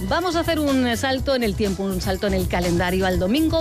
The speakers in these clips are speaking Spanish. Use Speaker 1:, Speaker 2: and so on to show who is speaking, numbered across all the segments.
Speaker 1: Vamos a hacer un salto en el tiempo, un salto en el calendario al domingo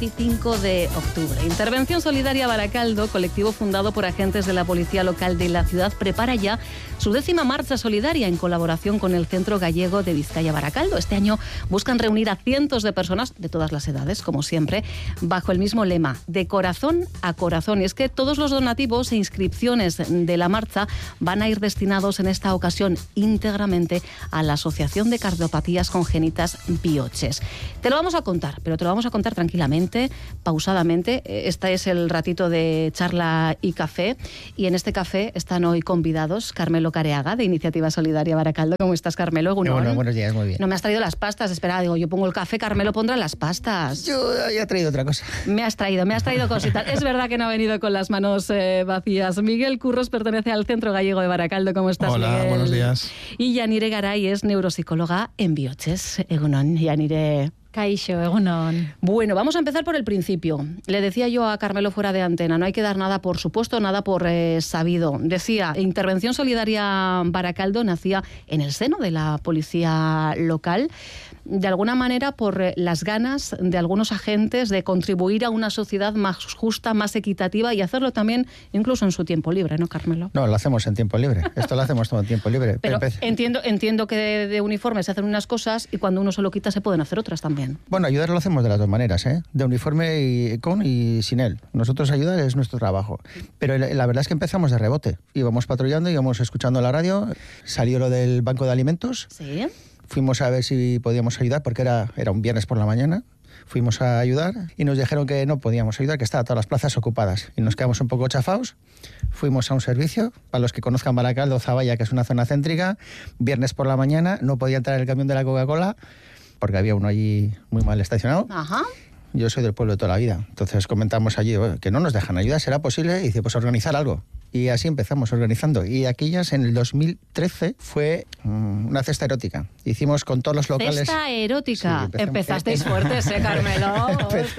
Speaker 1: 25 de octubre. Intervención Solidaria Baracaldo, colectivo fundado por agentes de la policía local de la ciudad, prepara ya su 10ª marcha solidaria en colaboración con el Centro Gallego de Vizcaya Baracaldo. Este año buscan reunir a cientos de personas de todas las edades, como siempre, bajo el mismo lema, de corazón a corazón. Y es que todos los donativos e inscripciones de la marcha van a ir destinados en esta ocasión íntegramente a la Asociación de Cardiopatías Congénitas Bioches. Te lo vamos a contar, pero te lo vamos a contar tranquilamente, pausadamente. Este es el ratito de charla y café, y en este café están hoy convidados Carmelo Careaga, de Iniciativa Solidaria Baracaldo. ¿Cómo estás, Carmelo?
Speaker 2: Bueno, buenos días, muy bien.
Speaker 1: No me has traído las pastas, espera, digo, yo pongo el café, Carmelo pondrá las pastas.
Speaker 2: Yo ya he traído otra cosa.
Speaker 1: Me has traído cositas. Es verdad que no ha venido con las manos vacías. Miguel Curros pertenece al Centro Gallego de Baracaldo. ¿Cómo estás,
Speaker 3: Hola,
Speaker 1: Miguel?
Speaker 3: buenos días.
Speaker 1: Y Yanire Garay es neuropsicóloga en Bioches. Egunon, Yanire.
Speaker 4: Kaixo, egunon.
Speaker 1: Bueno, vamos a empezar por el principio. Le decía yo a Carmelo fuera de antena, no hay que dar nada por supuesto, nada por sabido. Decía, Intervención Solidaria Baracaldo nacía en el seno de la policía local, de alguna manera por las ganas de algunos agentes de contribuir a una sociedad más justa, más equitativa, y hacerlo también incluso en su tiempo libre, ¿no, Carmelo?
Speaker 2: No, lo hacemos en tiempo libre. Esto lo hacemos todo en tiempo libre.
Speaker 1: Pero entiendo que de uniforme se hacen unas cosas y cuando uno se lo quita se pueden hacer otras también.
Speaker 2: Bueno, ayudar lo hacemos de las dos maneras, ¿eh? De uniforme y con y sin él. Nosotros ayudar es nuestro trabajo. Pero la verdad es que empezamos de rebote. Íbamos patrullando, íbamos escuchando la radio, salió lo del banco de alimentos.
Speaker 1: Sí.
Speaker 2: Fuimos a ver si podíamos ayudar porque era un viernes por la mañana. Fuimos a ayudar y nos dijeron que no podíamos ayudar, que estaban todas las plazas ocupadas. Y nos quedamos un poco chafados. Fuimos a un servicio, para los que conozcan Baracaldo, Zavalla, que es una zona céntrica, viernes por la mañana, no podía entrar el camión de la Coca-Cola porque había uno allí muy mal estacionado.
Speaker 1: Ajá.
Speaker 2: Yo soy del pueblo de toda la vida. Entonces comentamos allí que no nos dejan ayudar, ¿será posible? Y dice, pues organizar algo. Y así empezamos organizando. Y aquellas en el 2013 fue una cesta erótica. Hicimos con todos los locales...
Speaker 1: Cesta erótica.
Speaker 2: Sí,
Speaker 1: empezasteis fuertes, Carmelo.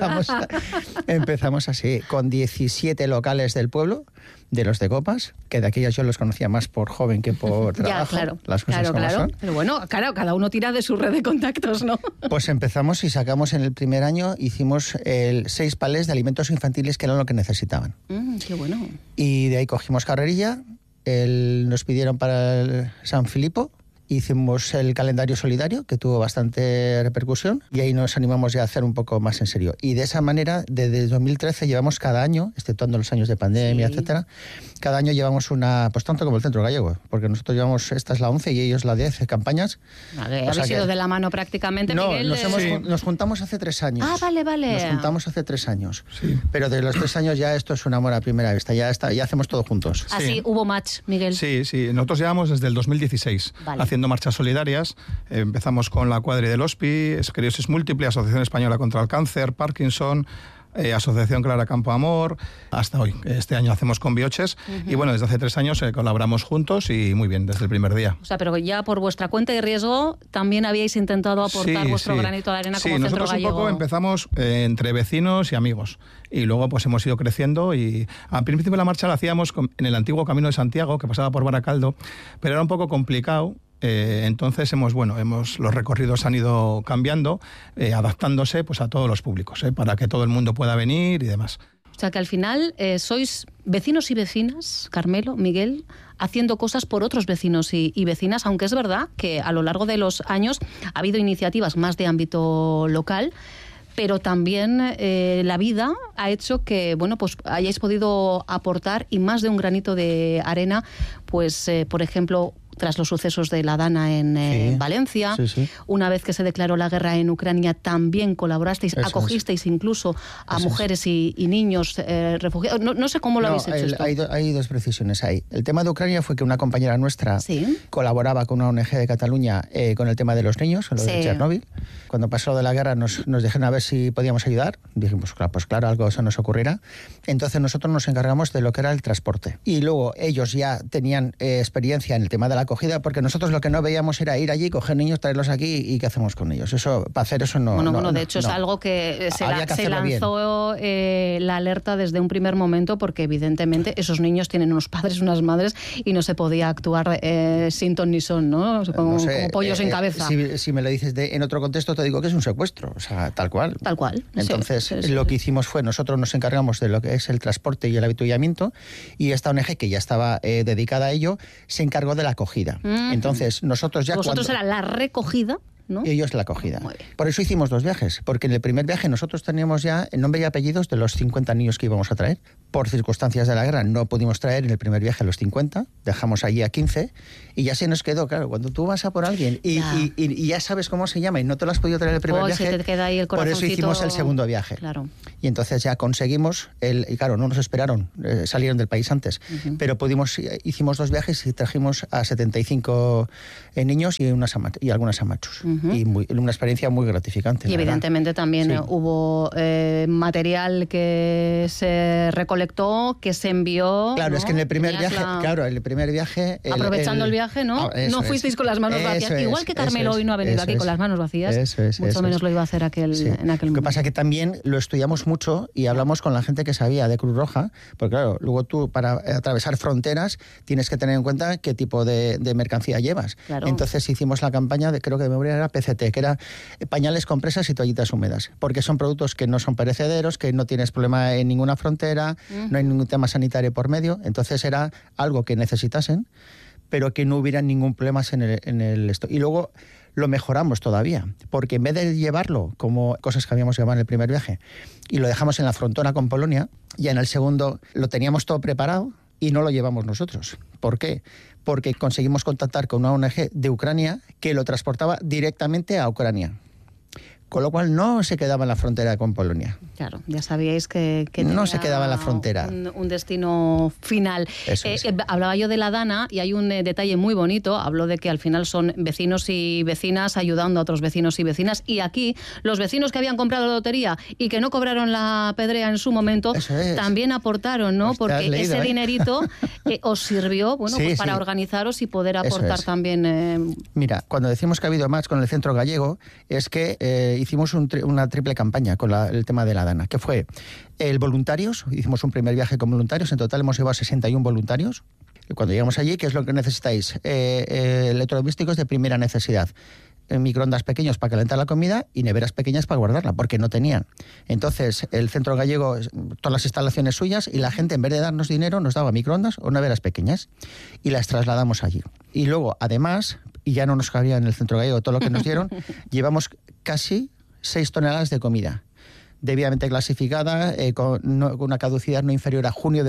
Speaker 2: empezamos así, con 17 locales del pueblo, de los de copas, que de aquellas yo los conocía más por joven que por trabajo.
Speaker 1: Ya, claro.
Speaker 2: Las cosas como son.
Speaker 1: Pero bueno, claro, cada uno tira de su red de contactos, ¿no?
Speaker 2: Pues empezamos y sacamos en el primer año, hicimos 6 palés de alimentos infantiles que eran lo que necesitaban.
Speaker 1: Qué bueno.
Speaker 2: Y de ahí cogimos carrerilla, nos pidieron para el San Filipo, hicimos el calendario solidario, que tuvo bastante repercusión, y ahí nos animamos ya a hacer un poco más en serio. Y de esa manera, desde 2013 llevamos cada año, exceptuando los años de pandemia, etcétera, cada año llevamos una, pues tanto como el Centro Gallego, porque nosotros llevamos, esta es la 11 y ellos la 10 campañas.
Speaker 1: Vale, habéis ido de la mano prácticamente,
Speaker 2: no,
Speaker 1: Miguel.
Speaker 2: Nos juntamos hace 3 años.
Speaker 1: Ah, vale.
Speaker 2: Nos juntamos hace 3 años.
Speaker 3: Sí.
Speaker 2: Pero de los 3 años ya esto es un amor a primera vista, ya hacemos todo juntos.
Speaker 1: Así, hubo match, Miguel.
Speaker 3: Sí. Nosotros llevamos desde el 2016 haciendo marchas solidarias. Empezamos con la Cuadri del Hospi, Esclerosis Múltiple, Asociación Española contra el Cáncer, Parkinson, Asociación Clara Campo Amor, hasta hoy. Este año hacemos con Bioches y bueno, desde hace 3 años colaboramos juntos y muy bien, desde el primer día.
Speaker 1: O sea, pero ya por vuestra cuenta y riesgo también habíais intentado aportar vuestro granito de arena como Centro
Speaker 3: nosotros
Speaker 1: Gallego.
Speaker 3: Un poco empezamos entre vecinos y amigos y luego pues hemos ido creciendo y al principio la marcha la hacíamos en el antiguo Camino de Santiago que pasaba por Baracaldo, pero era un poco complicado. Entonces los recorridos han ido cambiando, adaptándose pues a todos los públicos, para que todo el mundo pueda venir y demás.
Speaker 1: O sea que al final sois vecinos y vecinas, Carmelo, Miguel, haciendo cosas por otros vecinos y vecinas, aunque es verdad que a lo largo de los años ha habido iniciativas más de ámbito local, pero también la vida ha hecho que pues hayáis podido aportar y más de un granito de arena, pues por ejemplo, tras los sucesos de la Dana en Valencia, una vez que se declaró la guerra en Ucrania, también colaborasteis, acogisteis incluso a mujeres y niños refugiados. No sé cómo lo habéis hecho esto.
Speaker 2: Hay 2 precisiones ahí. El tema de Ucrania fue que una compañera nuestra colaboraba con una ONG de Cataluña con el tema de los niños, lo de Chernóbil. Cuando pasó lo de la guerra nos dijeron a ver si podíamos ayudar. Dijimos, pues claro, algo se nos ocurrirá. Entonces nosotros nos encargamos de lo que era el transporte. Y luego ellos ya tenían experiencia en el tema de la acogida, porque nosotros lo que no veíamos era ir allí, coger niños, traerlos aquí y ¿qué hacemos con ellos? Eso, para hacer eso no...
Speaker 1: Bueno, de hecho es algo que se lanzó la alerta desde un primer momento, porque evidentemente esos niños tienen unos padres, unas madres, y no se podía actuar sin ton ni son, ¿no? Como pollos sin cabeza.
Speaker 2: Si me lo dices en otro contexto, te digo que es un secuestro, o sea, tal cual.
Speaker 1: Tal cual.
Speaker 2: Entonces, lo que hicimos fue, nosotros nos encargamos de lo que es el transporte y el avituallamiento, y esta ONG, que ya estaba dedicada a ello, se encargó de la acogida. Entonces, nosotros ya...
Speaker 1: Vosotros era la recogida, ¿no?
Speaker 2: Y ellos la acogida. Por eso hicimos 2 viajes, porque en el primer viaje nosotros teníamos ya el nombre y apellidos de los 50 niños que íbamos a traer. Por circunstancias de la guerra no pudimos traer en el primer viaje a los 50, dejamos allí a 15 y ya se nos quedó, claro, cuando tú vas a por alguien y ya sabes cómo se llama y no te lo has podido traer el primer viaje,
Speaker 1: se te queda ahí el
Speaker 2: por eso hicimos el segundo viaje.
Speaker 1: Claro.
Speaker 2: Y entonces ya conseguimos, y claro, no nos esperaron, salieron del país antes, pero hicimos 2 viajes y trajimos a 75 niños y algunas amachos. Y una experiencia muy gratificante.
Speaker 1: Y evidentemente también hubo material que se recolectó, que se envió.
Speaker 2: Claro, ¿no? Es que en el primer viaje...
Speaker 1: Aprovechando el viaje, ¿no? No fuisteis con las manos vacías. Igual que Carmelo hoy no ha venido aquí con las manos vacías, mucho menos lo iba a hacer en aquel momento.
Speaker 2: Lo que pasa es que también lo estudiamos mucho y hablamos con la gente que sabía de Cruz Roja, porque claro, luego tú para atravesar fronteras tienes que tener en cuenta qué tipo de mercancía llevas. Claro. Entonces hicimos la campaña, creo que de memoria era PCT, que era pañales, compresas y toallitas húmedas, porque son productos que no son perecederos, que no tienes problema en ninguna frontera, no hay ningún tema sanitario por medio, entonces era algo que necesitasen, pero que no hubiera ningún problema en el stock. Y luego lo mejoramos todavía, porque en vez de llevarlo como cosas que habíamos llevado en el primer viaje y lo dejamos en la frontera con Polonia, ya en el segundo lo teníamos todo preparado y no lo llevamos nosotros. ¿Por qué? Porque conseguimos contactar con una ONG de Ucrania que lo transportaba directamente a Ucrania. Con lo cual no se quedaba en la frontera con Polonia.
Speaker 1: Claro, ya sabíais que
Speaker 2: no se quedaba en la frontera.
Speaker 1: Un destino final. Hablaba yo de la Dana y hay un detalle muy bonito. Hablo de que al final son vecinos y vecinas ayudando a otros vecinos y vecinas. Y aquí los vecinos que habían comprado la lotería y que no cobraron la pedrea en su momento también aportaron, ¿no? Porque ese dinerito os sirvió para organizaros y poder aportar también.
Speaker 2: Mira, cuando decimos que ha habido más con el Centro Gallego es que hicimos una triple campaña con el tema de la Dana, que fue el voluntarios. Hicimos un primer viaje con voluntarios, en total hemos llevado 61 voluntarios. Y cuando llegamos allí, ¿qué es lo que necesitáis? Electrodomésticos de primera necesidad. Microondas pequeños para calentar la comida y neveras pequeñas para guardarla, porque no tenían. Entonces, el Centro Gallego, todas las instalaciones suyas, y la gente, en vez de darnos dinero, nos daba microondas o neveras pequeñas y las trasladamos allí. Y luego, además, y ya no nos cabía en el Centro Gallego todo lo que nos dieron, llevamos casi 6 toneladas de comida, debidamente clasificada, con una caducidad no inferior a junio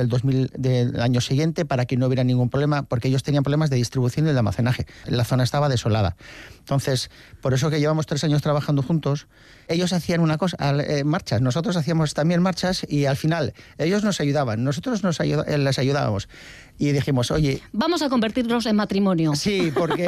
Speaker 2: del año siguiente, para que no hubiera ningún problema, porque ellos tenían problemas de distribución y de almacenaje. La zona estaba desolada. Entonces, por eso que llevamos 3 años trabajando juntos. Ellos hacían marchas, nosotros hacíamos también marchas, y al final ellos nos ayudaban, nosotros les ayudábamos. Y dijimos, oye...
Speaker 1: Vamos a convertirnos en matrimonio.
Speaker 2: Sí, porque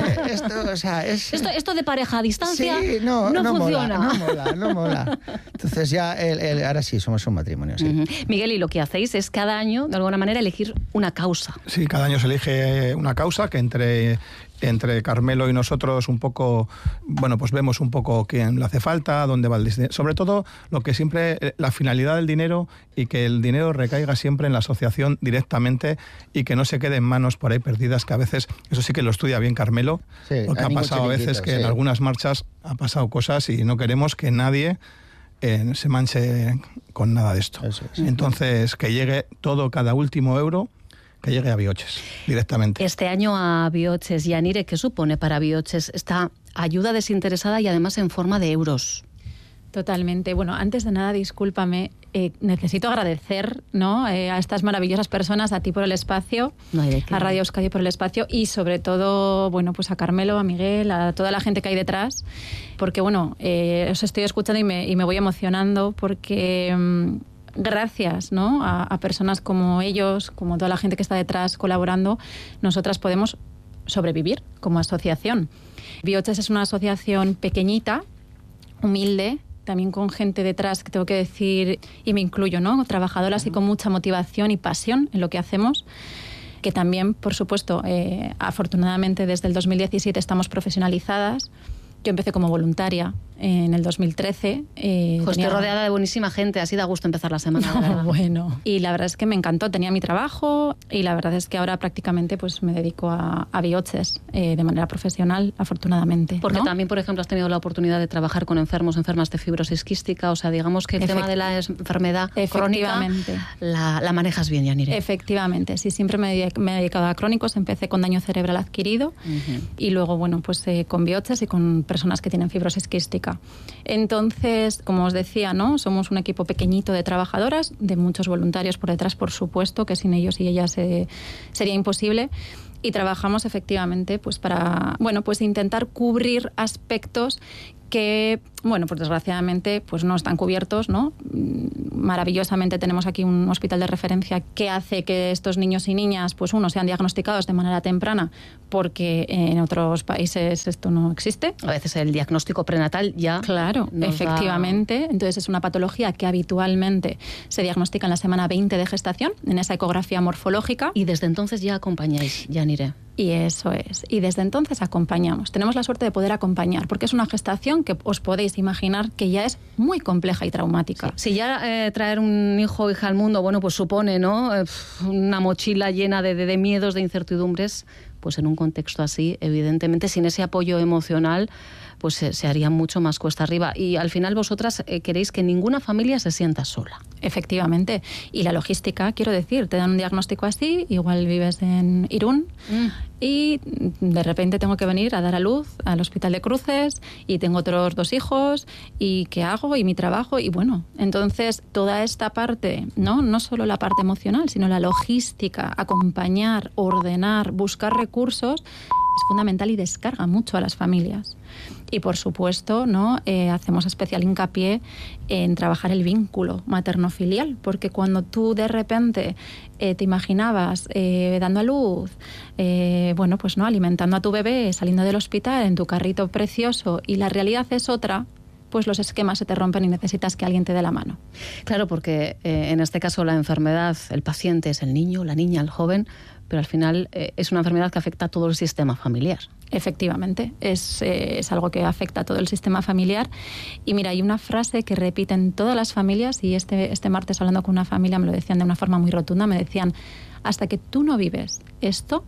Speaker 1: esto de pareja a distancia no funciona.
Speaker 2: No mola. Entonces ya ahora sí somos un matrimonio, sí.
Speaker 1: Miguel, y lo que hacéis es cada año, de alguna manera, elegir una causa.
Speaker 3: Sí, cada año se elige una causa que entre Carmelo y nosotros un poco, pues vemos un poco quién le hace falta, dónde va el dinero. Sobre todo, lo que siempre, la finalidad del dinero, y que el dinero recaiga siempre en la asociación directamente y que no se quede en manos por ahí perdidas, que a veces, eso sí que lo estudia bien Carmelo, porque ha pasado a veces que en algunas marchas ha pasado cosas y no queremos que nadie se manche con nada de esto. Entonces, que llegue todo, cada último euro, que llegue a Bioches directamente.
Speaker 1: Este año a Bioches. Yanire, ¿qué supone para Bioches esta ayuda desinteresada y además en forma de euros?
Speaker 4: Totalmente. Bueno, antes de nada, discúlpame, necesito agradecer, ¿no?, a estas maravillosas personas, a ti por el espacio, a Radio Euskadi por el espacio, y sobre todo, pues a Carmelo, a Miguel, a toda la gente que hay detrás, porque os estoy escuchando y me voy emocionando, porque gracias, ¿no?, a personas como ellos, como toda la gente que está detrás colaborando, nosotras podemos sobrevivir como asociación. Bioches es una asociación pequeñita, humilde, también con gente detrás, que tengo que decir, y me incluyo, ¿no?, trabajadoras y con mucha motivación y pasión en lo que hacemos, que también, por supuesto, afortunadamente desde el 2017 estamos profesionalizadas. Yo empecé como voluntaria en el 2013.
Speaker 1: Estoy rodeada de buenísima gente, así da gusto empezar la semana.
Speaker 4: No, bueno. Y la verdad es que me encantó, tenía mi trabajo y la verdad es que ahora prácticamente pues me dedico a bihotzes de manera profesional, afortunadamente.
Speaker 1: Porque también, por ejemplo, has tenido la oportunidad de trabajar con enfermas de fibrosis quística, o sea, digamos que el tema de la enfermedad crónica la manejas bien, Yanire.
Speaker 4: Efectivamente, sí, siempre me he dedicado a crónicos, empecé con daño cerebral adquirido y luego, bueno, pues con bihotzes y con personas que tienen fibrosis quística. Entonces, como os decía, ¿no? Somos un equipo pequeñito de trabajadoras, de muchos voluntarios por detrás, por supuesto, que sin ellos y ellas sería imposible. Y trabajamos efectivamente pues para, bueno, pues intentar cubrir aspectos que, bueno, pues desgraciadamente pues no están cubiertos, ¿no? Maravillosamente tenemos aquí un hospital de referencia que hace que estos niños y niñas, pues sean diagnosticados de manera temprana, porque en otros países esto no existe.
Speaker 1: A veces el diagnóstico prenatal ya...
Speaker 4: Claro, efectivamente. Entonces es una patología que habitualmente se diagnostica en la semana 20 de gestación, en esa ecografía morfológica.
Speaker 1: Y desde entonces ya acompañáis, Yanire.
Speaker 4: Y eso es. Y desde entonces acompañamos. Tenemos la suerte de poder acompañar, porque es una gestación que os podéis imaginar que ya es muy compleja y traumática.
Speaker 1: Sí. Si ya traer un hijo o hija al mundo, bueno, pues supone, ¿no? Una mochila llena de miedos, de incertidumbres, pues en un contexto así, evidentemente, sin ese apoyo emocional, pues se haría mucho más cuesta arriba. Y al final vosotras queréis que ninguna familia se sienta sola.
Speaker 4: Efectivamente. Y la logística, quiero decir, te dan un diagnóstico así, igual vives en Irún y de repente tengo que venir a dar a luz al Hospital de Cruces y tengo otros 2 hijos y ¿qué hago? Y mi trabajo y bueno, entonces toda esta parte, no solo la parte emocional, sino la logística, acompañar, ordenar, buscar recursos, es fundamental y descarga mucho a las familias. Y por supuesto, hacemos especial hincapié en trabajar el vínculo materno-filial, porque cuando tú de repente te imaginabas dando a luz, alimentando a tu bebé, saliendo del hospital en tu carrito precioso y la realidad es otra, pues los esquemas se te rompen y necesitas que alguien te dé la mano.
Speaker 1: Claro, porque en este caso la enfermedad, el paciente es el niño, la niña, el joven, pero al final es una enfermedad que afecta a todo el sistema familiar.
Speaker 4: Efectivamente, es algo que afecta a todo el sistema familiar. Y mira, hay una frase que repiten todas las familias, y este martes hablando con una familia me lo decían de una forma muy rotunda, me decían, hasta que tú no vives esto,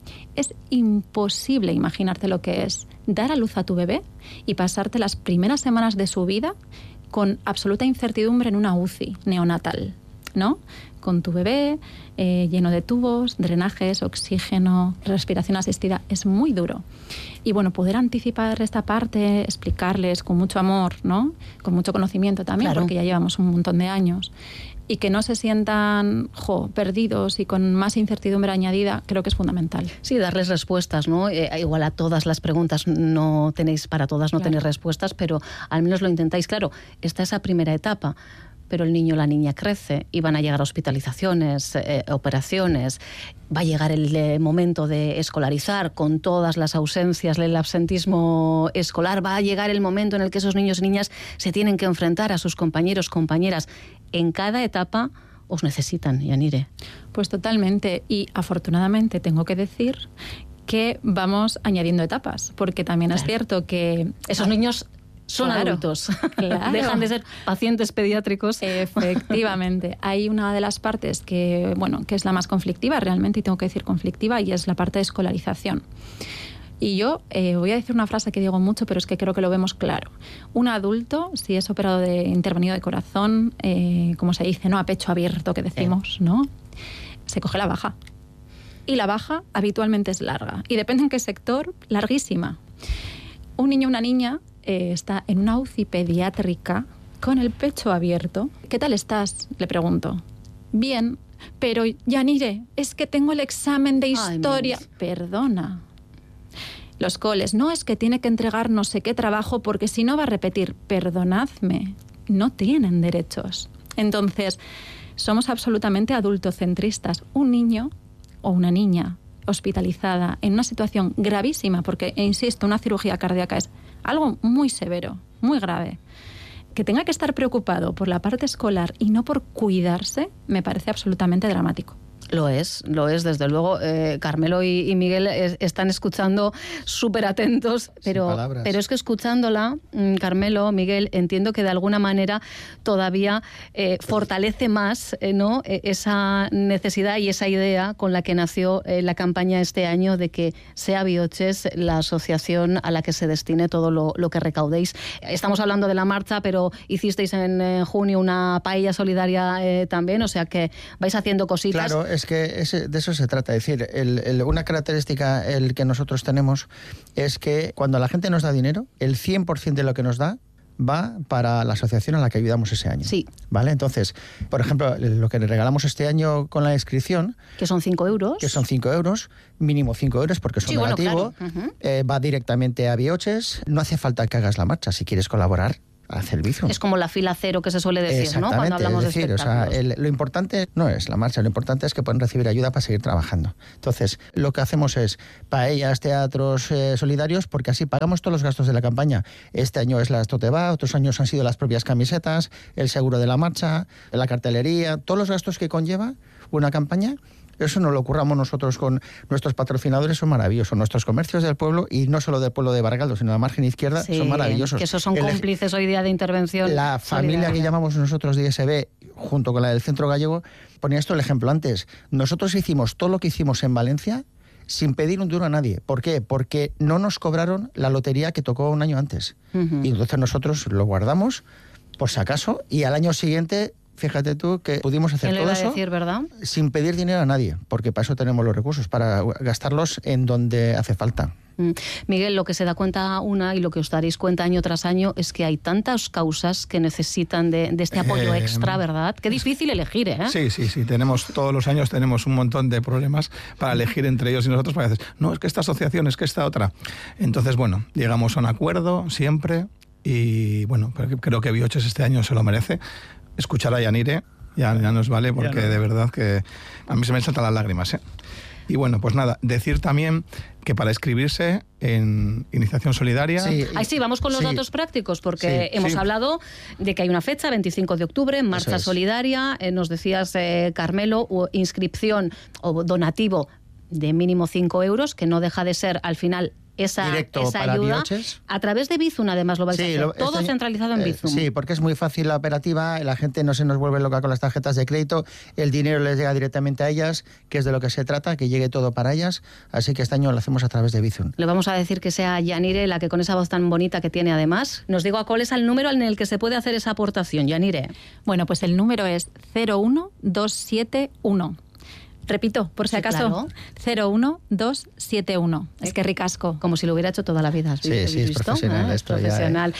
Speaker 4: es imposible imaginarte lo que es dar a luz a tu bebé y pasarte las primeras semanas de su vida con absoluta incertidumbre en una UCI neonatal, ¿no? Con tu bebé lleno de tubos, drenajes, oxígeno, respiración asistida, es muy duro. Y bueno, poder anticipar esta parte, explicarles con mucho amor, ¿no? Con mucho conocimiento también, claro, porque ya llevamos un montón de años, y que no se sientan perdidos y con más incertidumbre añadida, creo que es fundamental.
Speaker 1: Sí, darles respuestas, ¿no? Igual a todas las preguntas no tenéis tenéis respuestas, pero al menos lo intentáis. Claro, está esa primera etapa, pero el niño o la niña crece y van a llegar hospitalizaciones, operaciones, va a llegar el momento de escolarizar con todas las ausencias, el absentismo escolar, va a llegar el momento en el que esos niños y niñas se tienen que enfrentar a sus compañeros, compañeras. En cada etapa os necesitan, Yanire.
Speaker 4: Pues totalmente, y afortunadamente tengo que decir que vamos añadiendo etapas, porque también es cierto que
Speaker 1: esos niños son adultos, dejan de ser pacientes pediátricos.
Speaker 4: Efectivamente. Hay una de las partes que es la más conflictiva realmente, y tengo que decir conflictiva, y es la parte de escolarización. Y yo voy a decir una frase que digo mucho, pero es que creo que lo vemos claro. Un adulto, si es operado de intervenido de corazón, como se dice, ¿no? A pecho abierto que decimos, ¿no? Se coge la baja. Y la baja habitualmente es larga. Y depende en qué sector, larguísima. Un niño o una niña está en una UCI pediátrica con el pecho abierto. ¿Qué tal estás?, le pregunto. Bien, pero Yanire, es que tengo el examen de historia. Ay, perdona. Los coles, no, es que tiene que entregar no sé qué trabajo porque si no va a repetir. Perdonadme, no tienen derechos. Entonces, somos absolutamente adultocentristas. Un niño o una niña hospitalizada en una situación gravísima, porque, insisto, una cirugía cardíaca es algo muy severo, muy grave, que tenga que estar preocupado por la parte escolar y no por cuidarse, me parece absolutamente dramático.
Speaker 1: Lo es, desde luego. Carmelo y Miguel están escuchando súper atentos, pero es que escuchándola, Carmelo, Miguel, entiendo que de alguna manera todavía fortalece más ¿no? esa necesidad y esa idea con la que nació la campaña este año de que sea Bioches la asociación a la que se destine todo lo que recaudéis. Estamos hablando de la marcha, pero hicisteis en junio una paella solidaria también, o sea que vais haciendo cositas.
Speaker 2: Claro, es que de eso se trata. Es decir, una característica que nosotros tenemos es que cuando la gente nos da dinero, el 100% de lo que nos da va para la asociación a la que ayudamos ese año.
Speaker 1: Sí.
Speaker 2: ¿Vale? Entonces, por ejemplo, lo que le regalamos este año con la inscripción...
Speaker 1: Que son 5 euros.
Speaker 2: Que son 5 euros, mínimo 5 euros porque es un donativo. Bueno, claro. Va directamente a Bioches. No hace falta que hagas la marcha. Si quieres colaborar, haz el Bizum.
Speaker 1: Es como la fila cero que se suele decir, ¿no? Cuando hablamos de espectáculos.
Speaker 2: Lo importante no es la marcha, lo importante es que pueden recibir ayuda para seguir trabajando. Entonces, lo que hacemos es paellas, teatros solidarios, porque así pagamos todos los gastos de la campaña. Este año es la Tote Va, otros años han sido las propias camisetas, el seguro de la marcha, la cartelería, todos los gastos que conlleva una campaña. Eso nos lo curramos nosotros con nuestros patrocinadores, son maravillosos. Nuestros comercios del pueblo, y no solo del pueblo de Baracaldo, sino de la margen izquierda, son maravillosos.
Speaker 1: Que esos son cómplices hoy día de intervención.
Speaker 2: La familia que llamamos nosotros de ISB, junto con la del Centro Gallego, ponía esto el ejemplo antes. Nosotros hicimos todo lo que hicimos en Valencia sin pedir un duro a nadie. ¿Por qué? Porque no nos cobraron la lotería que tocó un año antes. Y entonces nosotros lo guardamos, por si acaso, y al año siguiente... Fíjate tú que pudimos hacer todo eso
Speaker 1: ¿verdad?
Speaker 2: Sin pedir dinero a nadie, porque para eso tenemos los recursos, para gastarlos en donde hace falta.
Speaker 1: Miguel, lo que se da cuenta una y lo que os daréis cuenta año tras año es que hay tantas causas que necesitan de este apoyo extra, ¿verdad? Qué difícil elegir, ¿eh?
Speaker 3: Sí. Todos los años tenemos un montón de problemas para elegir entre ellos y nosotros. Para decir, no, es que esta asociación, es que esta otra. Entonces, bueno, llegamos a un acuerdo siempre y, bueno, creo que Bioches este año se lo merece. Escuchar a Yanire ya nos vale, porque de verdad que a mí se me saltan las lágrimas, ¿eh? Y bueno, pues nada, decir también que para inscribirse en Iniciación Solidaria...
Speaker 1: Sí, vamos con los datos prácticos, porque hemos hablado de que hay una fecha, 25 de octubre, marcha solidaria, nos decías, Carmelo, inscripción o donativo de mínimo 5 euros, que no deja de ser al final... Esa ayuda Bioches. A través de Bizum, además lo vais a hacer, todo centralizado en Bizum.
Speaker 2: Sí, porque es muy fácil la operativa, la gente no se nos vuelve loca con las tarjetas de crédito, el dinero les llega directamente a ellas, que es de lo que se trata, que llegue todo para ellas, así que este año lo hacemos a través de Bizum.
Speaker 1: Le vamos a decir que sea Yanire la que con esa voz tan bonita que tiene además, nos diga cuál es el número en el que se puede hacer esa aportación, Yanire.
Speaker 4: Bueno, pues el número es 01271. Repito, por si acaso, claro. 01271. Es que ricasco.
Speaker 1: Como si lo hubiera hecho toda la vida.
Speaker 2: Sí, es profesional.
Speaker 1: Es profesional.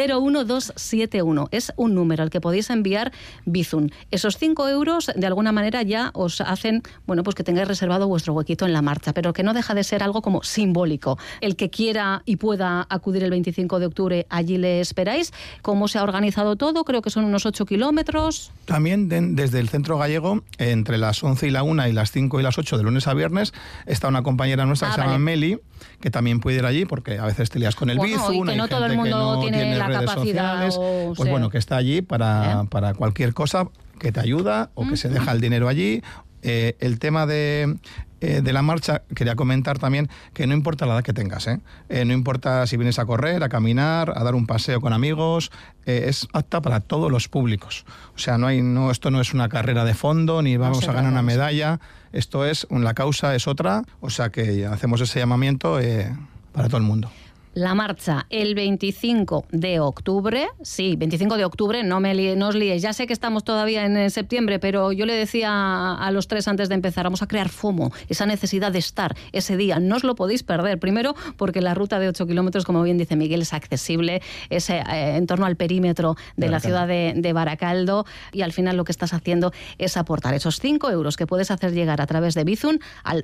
Speaker 1: 01271 es un número al que podéis enviar Bizum. Esos 5 euros, de alguna manera, ya os hacen, bueno, pues que tengáis reservado vuestro huequito en la marcha, pero que no deja de ser algo como simbólico. El que quiera y pueda acudir el 25 de octubre, allí le esperáis. ¿Cómo se ha organizado todo? Creo que son unos 8 kilómetros.
Speaker 3: También desde el Centro Gallego, entre las 11 y la 1 y las 5 y las 8 de lunes a viernes, está una compañera nuestra que se llama Meli, que también puede ir allí, porque a veces te lías con el Bizum,
Speaker 1: y que no todo el mundo tiene la capacidad.
Speaker 3: Bueno, que está allí para cualquier cosa, que te ayuda o que se deja el dinero allí. El tema de la marcha, quería comentar también que no importa la edad que tengas, no importa si vienes a correr, a caminar, a dar un paseo con amigos, es apta para todos los públicos. O sea, esto no es una carrera de fondo, ni vamos a ganar una medalla, esto es, la causa es otra, o sea que hacemos ese llamamiento para todo el mundo.
Speaker 1: La marcha el 25 de octubre, sí, 25 de octubre, no os líes, ya sé que estamos todavía en septiembre, pero yo le decía a los tres antes de empezar, vamos a crear FOMO, esa necesidad de estar ese día, no os lo podéis perder, primero porque la ruta de 8 kilómetros, como bien dice Miguel, es accesible, es en torno al perímetro de la ciudad de Baracaldo, y al final lo que estás haciendo es aportar esos 5 euros que puedes hacer llegar a través de Bizum al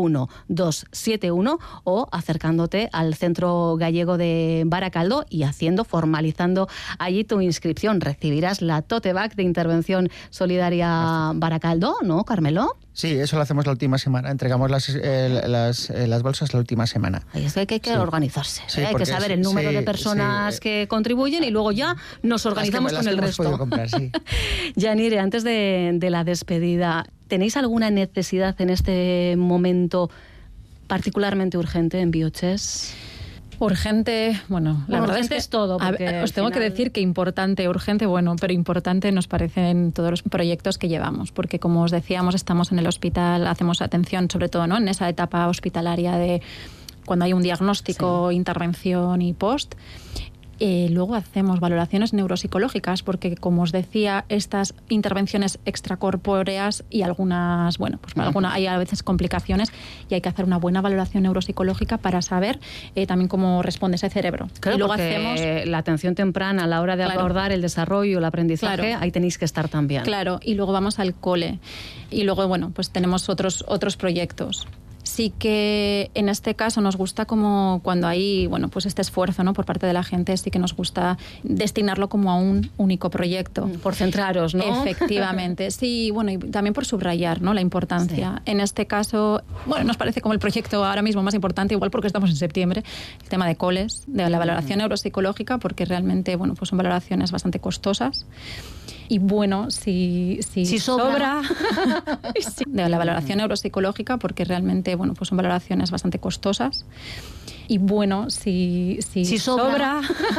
Speaker 1: 01271 o acercándote al Centro Gallego de Baracaldo y formalizando allí tu inscripción. Recibirás la tote bag de Intervención Solidaria Baracaldo, ¿no, Carmelo?
Speaker 2: Sí, eso lo hacemos la última semana. Entregamos las bolsas la última semana.
Speaker 1: Es que hay que organizarse. Sí, hay que saber el número de personas que contribuyen y luego ya nos organizamos con el resto.
Speaker 2: Comprar, sí.
Speaker 1: Yanire, antes de la despedida, ¿Tenéis alguna necesidad en este momento particularmente urgente en Biochess?
Speaker 4: Urgente, bueno, la verdad es que
Speaker 1: es todo.
Speaker 4: Os tengo que decir que importante, urgente, bueno, pero importante nos parecen todos los proyectos que llevamos, porque como os decíamos, estamos en el hospital, hacemos atención sobre todo, ¿no?, en esa etapa hospitalaria de cuando hay un diagnóstico, intervención y post. Luego hacemos valoraciones neuropsicológicas porque, como os decía, estas intervenciones extracorpóreas y algunas, bueno, pues hay a veces complicaciones y hay que hacer una buena valoración neuropsicológica para saber también cómo responde ese cerebro.
Speaker 1: Claro,
Speaker 4: y luego
Speaker 1: porque
Speaker 4: hacemos
Speaker 1: la atención temprana a la hora de abordar el desarrollo, el aprendizaje, ahí tenéis que estar también.
Speaker 4: Claro, y luego vamos al cole. Y luego, bueno, pues tenemos otros proyectos. Sí que en este caso nos gusta como cuando hay, bueno, pues este esfuerzo, ¿no?, por parte de la gente, sí que nos gusta destinarlo como a un único proyecto.
Speaker 1: Por centraros, ¿no?
Speaker 4: Efectivamente, sí, bueno, y también por subrayar, ¿no?, la importancia. Sí. En este caso, bueno, nos parece como el proyecto ahora mismo más importante, igual porque estamos en septiembre, el tema de coles, de la valoración neuropsicológica, porque realmente, bueno, pues son valoraciones bastante costosas. Y bueno, si sobra de la valoración neuropsicológica, porque realmente, bueno, pues son valoraciones bastante costosas. Y bueno, si sobra